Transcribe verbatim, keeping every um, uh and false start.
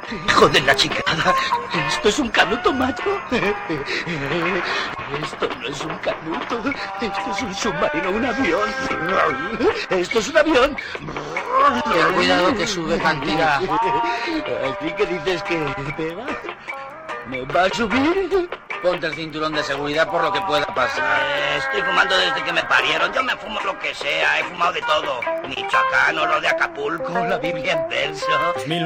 Joder, la chicada. ¿Esto es un canuto, macho? Esto no es un canuto. Esto es un submarino, un avión. Esto es un avión. Ten cuidado que sube cantidad. ¿Así que dices que pega? ¿Me va a subir? Ponte el cinturón de seguridad por lo que pueda pasar. Eh, estoy fumando desde que me parieron. Yo me fumo lo que sea. He fumado de todo. Michoacán, oro de Acapulco, la Biblia en verso. dos mil